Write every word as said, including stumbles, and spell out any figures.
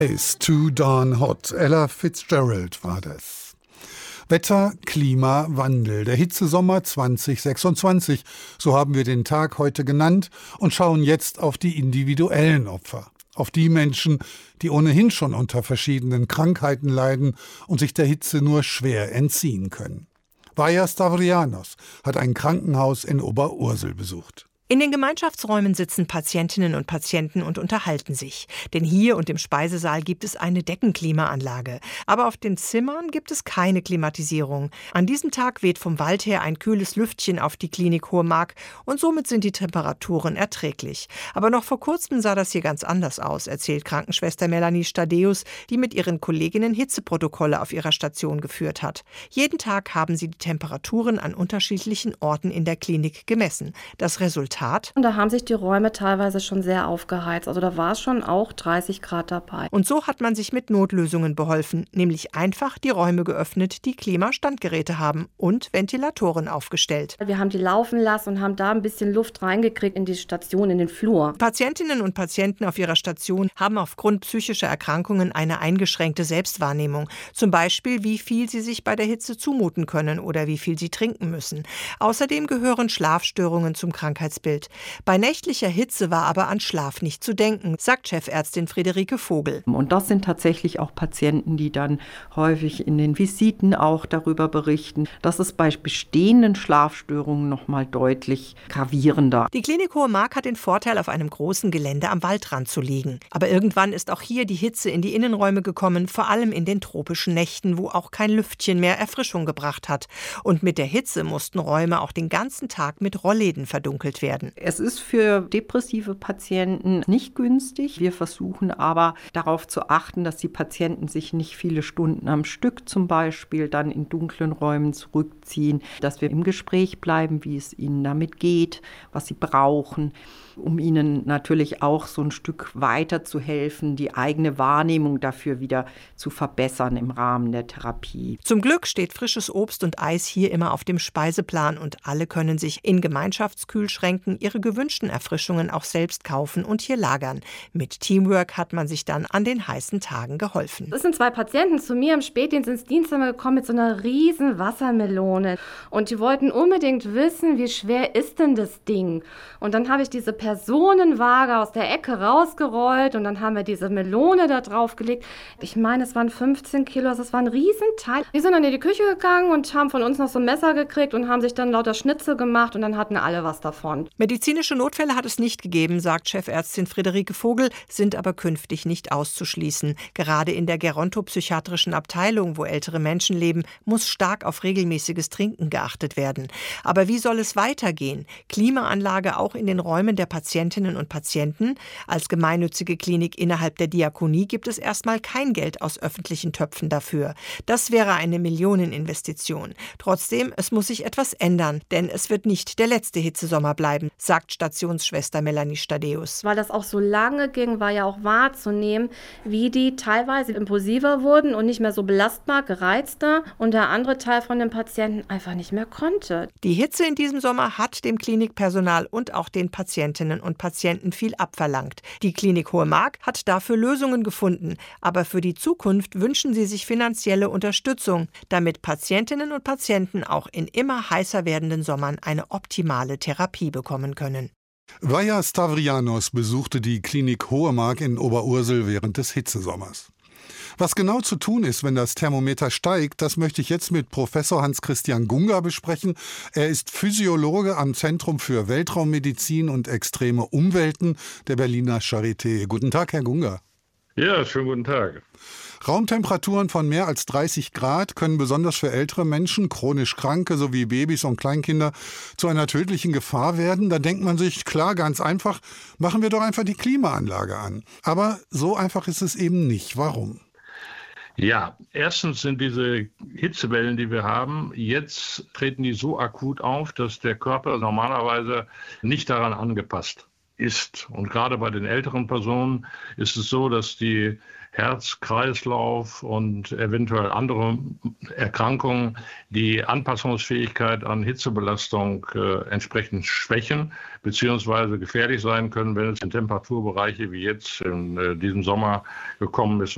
It's too darn hot. Ella Fitzgerald war das. Wetter, Klima, Wandel. Der Hitzesommer zwanzig sechsundzwanzig, so haben wir den Tag heute genannt und schauen jetzt auf die individuellen Opfer. Auf die Menschen, die ohnehin schon unter verschiedenen Krankheiten leiden und sich der Hitze nur schwer entziehen können. Vaja Stavrianos hat ein Krankenhaus in Oberursel besucht. In den Gemeinschaftsräumen sitzen Patientinnen und Patienten und unterhalten sich. Denn hier und im Speisesaal gibt es eine Deckenklimaanlage. Aber auf den Zimmern gibt es keine Klimatisierung. An diesem Tag weht vom Wald her ein kühles Lüftchen auf die Klinik Hohe Mark und somit sind die Temperaturen erträglich. Aber noch vor kurzem sah das hier ganz anders aus, erzählt Krankenschwester Melanie Stadeus, die mit ihren Kolleginnen Hitzeprotokolle auf ihrer Station geführt hat. Jeden Tag haben sie die Temperaturen an unterschiedlichen Orten in der Klinik gemessen. Das Resultat: Und da haben sich die Räume teilweise schon sehr aufgeheizt. Also da war es schon auch dreißig Grad dabei. Und so hat man sich mit Notlösungen beholfen, nämlich einfach die Räume geöffnet, die Klimastandgeräte haben und Ventilatoren aufgestellt. Wir haben die laufen lassen und haben da ein bisschen Luft reingekriegt in die Station, in den Flur. Patientinnen und Patienten auf ihrer Station haben aufgrund psychischer Erkrankungen eine eingeschränkte Selbstwahrnehmung. Zum Beispiel, wie viel sie sich bei der Hitze zumuten können oder wie viel sie trinken müssen. Außerdem gehören Schlafstörungen zum Krankheitsbild. Bei nächtlicher Hitze war aber an Schlaf nicht zu denken, sagt Chefärztin Friederike Vogel. Und das sind tatsächlich auch Patienten, die dann häufig in den Visiten auch darüber berichten. Das ist bei bestehenden Schlafstörungen noch mal deutlich gravierender. Die Klinik Hohe Mark hat den Vorteil, auf einem großen Gelände am Waldrand zu liegen. Aber irgendwann ist auch hier die Hitze in die Innenräume gekommen, vor allem in den tropischen Nächten, wo auch kein Lüftchen mehr Erfrischung gebracht hat. Und mit der Hitze mussten Räume auch den ganzen Tag mit Rollläden verdunkelt werden. Es ist für depressive Patienten nicht günstig. Wir versuchen aber darauf zu achten, dass die Patienten sich nicht viele Stunden am Stück zum Beispiel dann in dunklen Räumen zurückziehen, dass wir im Gespräch bleiben, wie es ihnen damit geht, was sie brauchen, um ihnen natürlich auch so ein Stück weiter zu helfen, die eigene Wahrnehmung dafür wieder zu verbessern im Rahmen der Therapie. Zum Glück steht frisches Obst und Eis hier immer auf dem Speiseplan und alle können sich in Gemeinschaftskühlschränken ihre gewünschten Erfrischungen auch selbst kaufen und hier lagern. Mit Teamwork hat man sich dann an den heißen Tagen geholfen. Es sind zwei Patienten zu mir im Spätdienst ins Dienstzimmer gekommen mit so einer riesen Wassermelone und die wollten unbedingt wissen, wie schwer ist denn das Ding? Und dann habe ich diese Personenwaage aus der Ecke rausgerollt und dann haben wir diese Melone da drauf gelegt. Ich meine, es waren fünfzehn Kilo, also es war ein Riesenteil. Die sind dann in die Küche gegangen und haben von uns noch so ein Messer gekriegt und haben sich dann lauter Schnitzel gemacht und dann hatten alle was davon. Medizinische Notfälle hat es nicht gegeben, sagt Chefärztin Friederike Vogel, sind aber künftig nicht auszuschließen. Gerade in der gerontopsychiatrischen Abteilung, wo ältere Menschen leben, muss stark auf regelmäßiges Trinken geachtet werden. Aber wie soll es weitergehen? Klimaanlage auch in den Räumen der Patientinnen und Patienten? Als gemeinnützige Klinik innerhalb der Diakonie gibt es erstmal kein Geld aus öffentlichen Töpfen dafür. Das wäre eine Millioneninvestition. Trotzdem, es muss sich etwas ändern, denn es wird nicht der letzte Hitzesommer bleiben, sagt Stationsschwester Melanie Stadeus. Weil das auch so lange ging, war ja auch wahrzunehmen, wie die teilweise impulsiver wurden und nicht mehr so belastbar, gereizter und der andere Teil von den Patienten einfach nicht mehr konnte. Die Hitze in diesem Sommer hat dem Klinikpersonal und auch den Patientinnen und Patienten viel abverlangt. Die Klinik Hohe Mark hat dafür Lösungen gefunden, aber für die Zukunft wünschen sie sich finanzielle Unterstützung, damit Patientinnen und Patienten auch in immer heißer werdenden Sommern eine optimale Therapie bekommen können. Vaja Stavrianos besuchte die Klinik Hohe Mark in Oberursel während des Hitzesommers. Was genau zu tun ist, wenn das Thermometer steigt, das möchte ich jetzt mit Professor Hans-Christian Gunga besprechen. Er ist Physiologe am Zentrum für Weltraummedizin und extreme Umwelten der Berliner Charité. Guten Tag, Herr Gunga. Ja, schönen guten Tag. Raumtemperaturen von mehr als dreißig Grad können besonders für ältere Menschen, chronisch Kranke sowie Babys und Kleinkinder zu einer tödlichen Gefahr werden. Da denkt man sich, klar, ganz einfach, machen wir doch einfach die Klimaanlage an. Aber so einfach ist es eben nicht. Warum? Ja, erstens sind diese Hitzewellen, die wir haben, jetzt treten die so akut auf, dass der Körper normalerweise nicht daran angepasst ist. Und gerade bei den älteren Personen ist es so, dass die Herz, Kreislauf und eventuell andere Erkrankungen die Anpassungsfähigkeit an Hitzebelastung äh, entsprechend schwächen bzw. gefährlich sein können, wenn es in Temperaturbereiche wie jetzt in äh, diesem Sommer gekommen ist,